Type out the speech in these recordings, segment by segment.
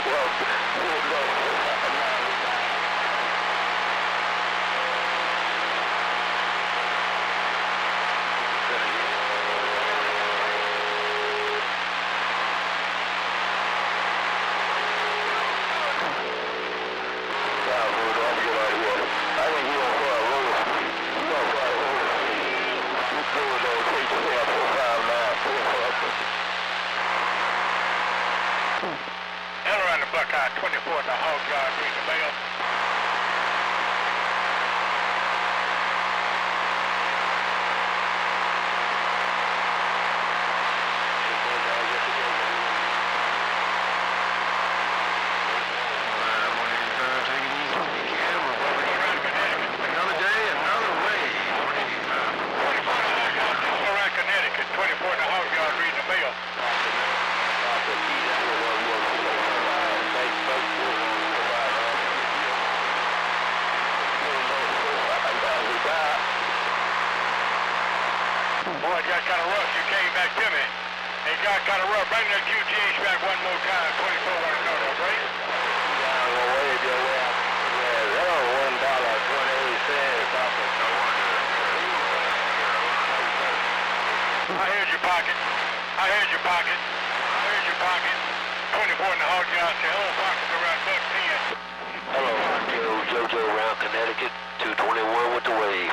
Buckeye 24 at the hog yard, reading the mail. Another day, another way. 24 around Connecticut, 24 at the hog yard, reading the mail. Boy, it got kind of rough. You came back to me. It got kind of rough. Bring that QTH back one more time. 24 want to know that, right? I heard your pocket. I heard your pocket. I heard your pocket. 24 in the hog yard. Say hello, pocket's around $1.10. Hello, Jojo around Connecticut, 221 with the wave.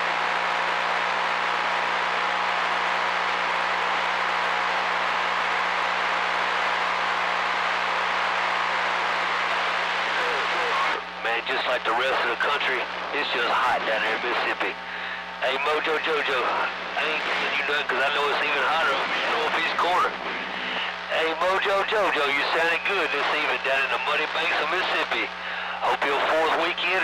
Man, just like the rest of the country, it's just hot down there in Mississippi. Hey, Mojo Jojo, I ain't giving you nothing because I know it's even hotter up in Northeast corner. Hey, Mojo Jojo, you sounded good this evening down in the muddy banks of Mississippi. Hope your 4th weekend